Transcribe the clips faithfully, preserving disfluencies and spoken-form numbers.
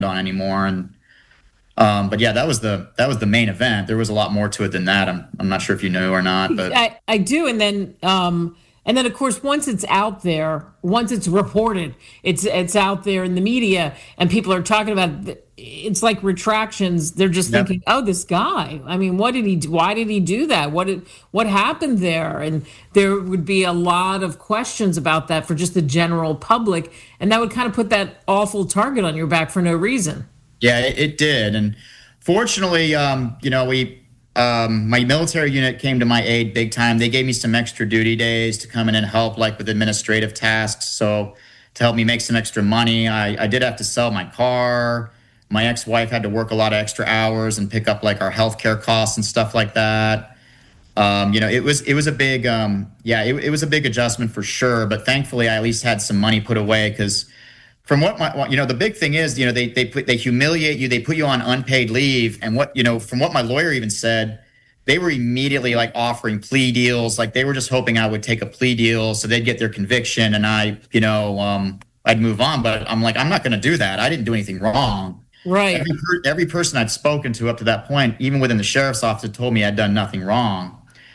on anymore. And um, but yeah, that was the that was the main event. There was a lot more to it than that. I'm I'm not sure if you knew or not, but I, I do. And then um, and then of course once it's out there, once it's reported, it's it's out there in the media, and people are talking about it. It's like retractions. They're just Yep. thinking, "Oh, this guy. I mean, what did he do? Why did he do that? What did what happened there?" And there would be a lot of questions about that for just the general public, and that would kind of put that awful target on your back for no reason. Yeah, it, it did. And fortunately, um, you know, we um, my military unit came to my aid big time. They gave me some extra duty days to come in and help, like with administrative tasks. So to help me make some extra money, I, I did have to sell my car. My ex-wife had to work a lot of extra hours and pick up like our healthcare costs and stuff like that. Um, you know, it was it was a big, um, yeah, it, it was a big adjustment for sure. But thankfully, I at least had some money put away because, from what my, you know, the big thing is, you know, they they put they humiliate you, they put you on unpaid leave, and what you know, from what my lawyer even said, they were immediately like offering plea deals, like they were just hoping I would take a plea deal so they'd get their conviction and I, you know, um, I'd move on. But I'm like, I'm not going to do that. I didn't do anything wrong. Right. Every, every person I'd spoken to up to that point, even within the sheriff's office, had told me I'd done nothing wrong.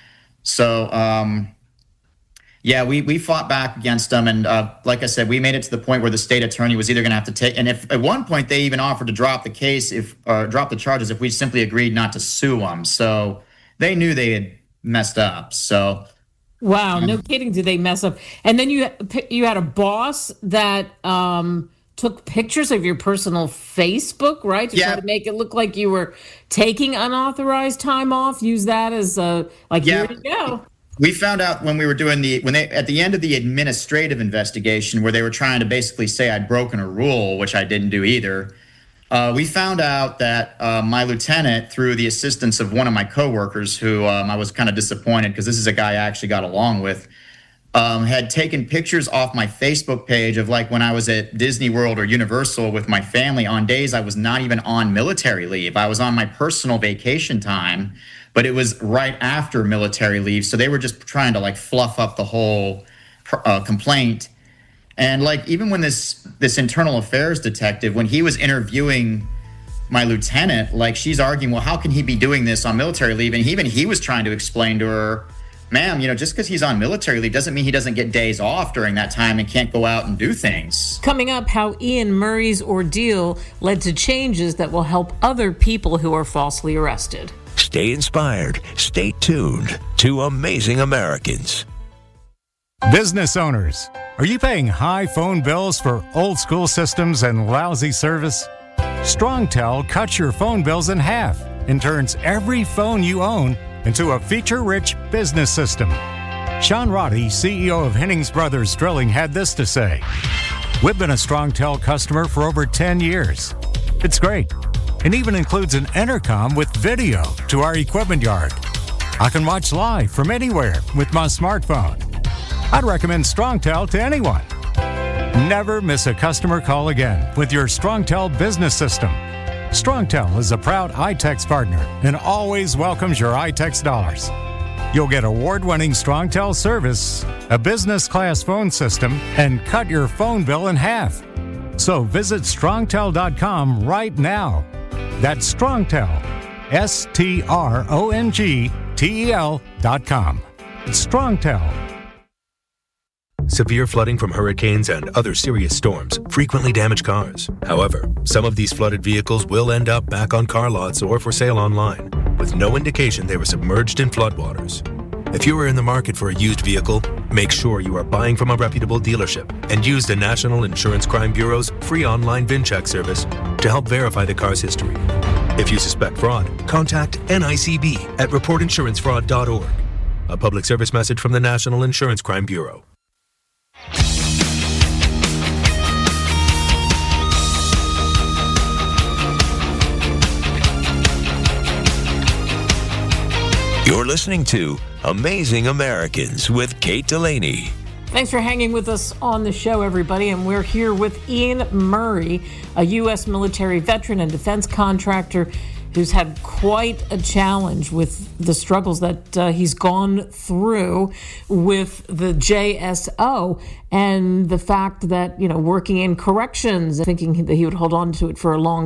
So, um, yeah, we we fought back against them. And uh, like I said, we made it to the point where the state attorney was either going to have to take, and if at one point they even offered to drop the case, if or drop the charges, if we simply agreed not to sue them. So they knew they had messed up. So. Wow, no kidding, did they mess up? And then you you had a boss that um, took pictures of your personal Facebook, right? To Yeah. try to make it look like you were taking unauthorized time off. Use that as a, like, Yeah. here you go. We found out when we were doing the, when they, at the end of the administrative investigation where they were trying to basically say I'd broken a rule, which I didn't do either. Uh, we found out that uh, my lieutenant, through the assistance of one of my coworkers, who um, I was kind of disappointed because this is a guy I actually got along with, um, had taken pictures off my Facebook page of like when I was at Disney World or Universal with my family on days I was not even on military leave. I was on my personal vacation time, but it was right after military leave. So they were just trying to like fluff up the whole uh, complaint. And like, even when this this internal affairs detective, when he was interviewing my lieutenant, like she's arguing, well, how can he be doing this on military leave? And even he was trying to explain to her, ma'am, you know, just because he's on military leave doesn't mean he doesn't get days off during that time and can't go out and do things. Coming up, how Ian Murray's ordeal led to changes that will help other people who are falsely arrested. Stay inspired. Stay tuned to Amazing Americans. Business owners, are you paying high phone bills for old school systems and lousy service? StrongTel cuts your phone bills in half and turns every phone you own into a feature-rich business system. Sean Roddy, C E O of Hennings Brothers Drilling, had this to say. We've been a StrongTel customer for over ten years. It's great, and even includes an intercom with video to our equipment yard. I can watch live from anywhere with my smartphone. I'd recommend StrongTel to anyone. Never miss a customer call again with your StrongTel business system. StrongTel is a proud iTex partner and always welcomes your iTex dollars. You'll get award-winning StrongTel service, a business-class phone system, and cut your phone bill in half. So visit strongtel dot com right now. That's StrongTel, S T R O N G T E L dot com. It's StrongTel. Severe flooding from hurricanes and other serious storms frequently damage cars. However, some of these flooded vehicles will end up back on car lots or for sale online, with no indication they were submerged in floodwaters. If you are in the market for a used vehicle, make sure you are buying from a reputable dealership and use the National Insurance Crime Bureau's free online VIN check service to help verify the car's history. If you suspect fraud, contact N I C B at report insurance fraud dot org. A public service message from the National Insurance Crime Bureau. You're listening to Amazing Americans with Kate Delaney. Thanks for hanging with us on the show, everybody. And we're here with Ian Murray, a U S military veteran and defense contractor who's had quite a challenge with the struggles that uh, he's gone through with the J S O and the fact that, you know, working in corrections, thinking that he would hold on to it for a long